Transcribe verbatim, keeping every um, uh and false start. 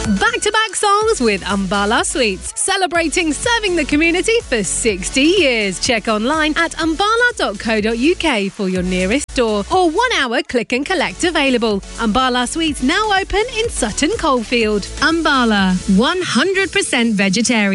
Back-to-back songs with Umbala Sweets, celebrating serving the community for sixty years. Check online at umbala dot co dot uk for your nearest store or one-hour click and collect available. Umbala Sweets now open in Sutton Coldfield. Umbala, one hundred percent vegetarian.